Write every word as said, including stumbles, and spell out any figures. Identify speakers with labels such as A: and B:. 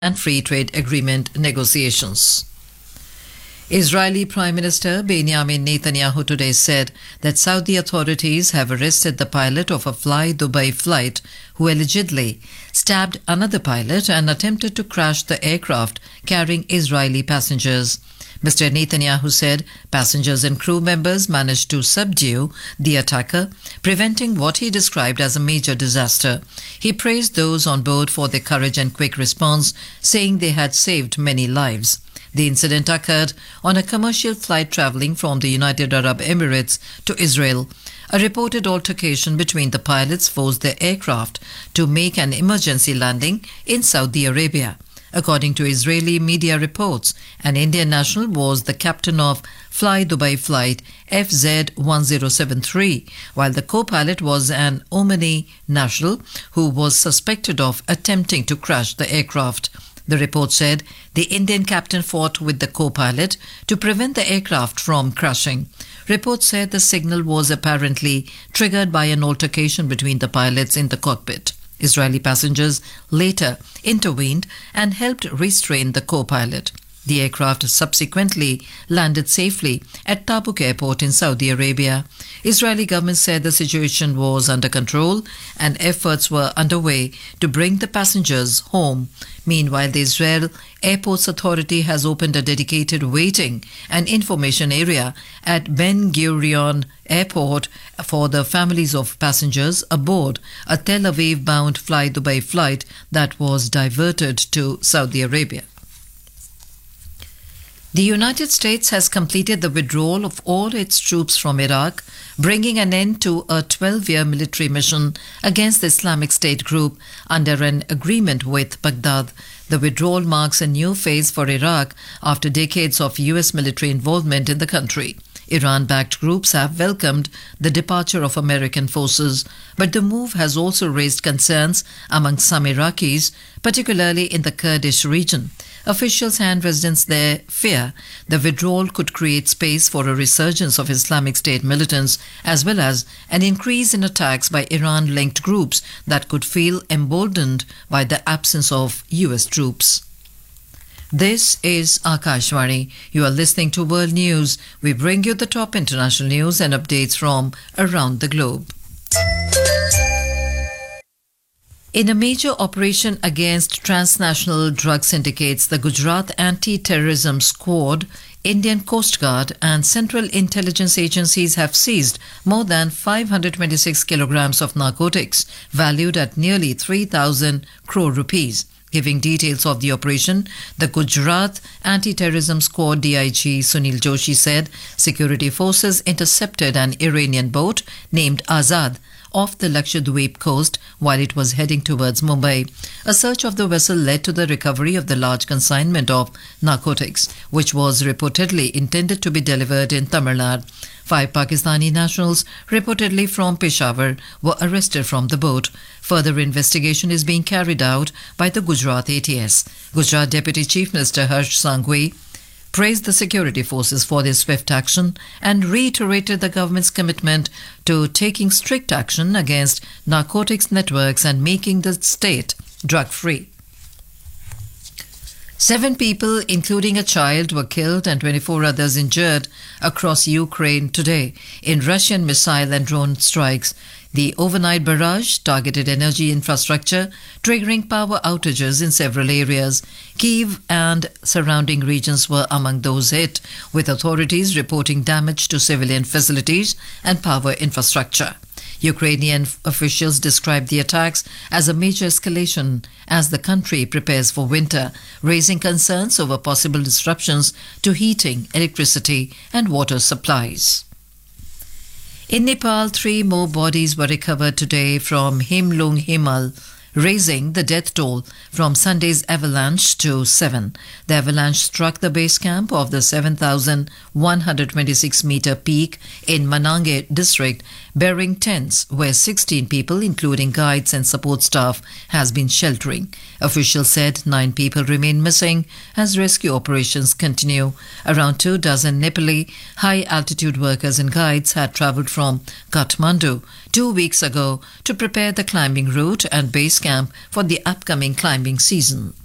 A: and free trade agreement negotiations. Israeli Prime Minister Benjamin Netanyahu today said that Saudi authorities have arrested the pilot of a Fly Dubai flight who allegedly stabbed another pilot and attempted to crash the aircraft carrying Israeli passengers. Mister Netanyahu said passengers and crew members managed to subdue the attacker, preventing what he described as a major disaster. He praised those on board for their courage and quick response, saying they had saved many lives. The incident occurred on a commercial flight traveling from the United Arab Emirates to Israel. A reported altercation between the pilots forced the aircraft to make an emergency landing in Saudi Arabia. According to Israeli media reports, an Indian national was the captain of Fly Dubai flight F Z one zero seven three, while the co-pilot was an Omani national who was suspected of attempting to crash the aircraft. The report said the Indian captain fought with the co-pilot to prevent the aircraft from crashing. Reports said the signal was apparently triggered by an altercation between the pilots in the cockpit. Israeli passengers later intervened and helped restrain the co-pilot. The aircraft subsequently landed safely at Tabuk Airport in Saudi Arabia. Israeli government said the situation was under control and efforts were underway to bring the passengers home. Meanwhile, the Israel Airports Authority has opened a dedicated waiting and information area at Ben Gurion Airport for the families of passengers aboard a Tel Aviv-bound Fly Dubai flight that was diverted to Saudi Arabia. The United States has completed the withdrawal of all its troops from Iraq, bringing an end to a twelve-year military mission against the Islamic State group under an agreement with Baghdad. The withdrawal marks a new phase for Iraq after decades of U S military involvement in the country. Iran-backed groups have welcomed the departure of American forces, but the move has also raised concerns among some Iraqis, particularly in the Kurdish region. Officials and residents there fear the withdrawal could create space for a resurgence of Islamic State militants, as well as an increase in attacks by Iran-linked groups that could feel emboldened by the absence of U S troops. This is Akashvani. You are listening to World News. We bring you the top international news and updates from around the globe. In a major operation against transnational drug syndicates, the Gujarat Anti-Terrorism Squad, Indian Coast Guard and Central Intelligence Agencies have seized more than five hundred twenty-six kilograms of narcotics valued at nearly three thousand crore rupees. Giving details of the operation, the Gujarat Anti-Terrorism Squad D I G Sunil Joshi said security forces intercepted an Iranian boat named Azad off the Lakshadweep coast while it was heading towards Mumbai. A search of the vessel led to the recovery of the large consignment of narcotics, which was reportedly intended to be delivered in Tamil Nadu. Five Pakistani nationals, reportedly from Peshawar, were arrested from the boat. Further investigation is being carried out by the Gujarat A T S. Gujarat Deputy Chief Minister Harsh Sanghvi praised the security forces for their swift action and reiterated the government's commitment to taking strict action against narcotics networks and making the state drug-free. Seven people, including a child, were killed and twenty-four others injured across Ukraine today in Russian missile and drone strikes. The overnight barrage targeted energy infrastructure, triggering power outages in several areas. Kyiv and surrounding regions were among those hit, with authorities reporting damage to civilian facilities and power infrastructure. Ukrainian officials described the attacks as a major escalation as the country prepares for winter, raising concerns over possible disruptions to heating, electricity and water supplies. In Nepal, three more bodies were recovered today from Himlung Himal, raising the death toll from Sunday's avalanche to seven. The avalanche struck the base camp of the seven thousand one hundred twenty-six meter peak in Manange district, bearing tents where sixteen people, including guides and support staff, has been sheltering. Officials said nine people remain missing as rescue operations continue. Around two dozen Nepali high-altitude workers and guides had travelled from Kathmandu two weeks ago to prepare the climbing route and base camp for the upcoming climbing season.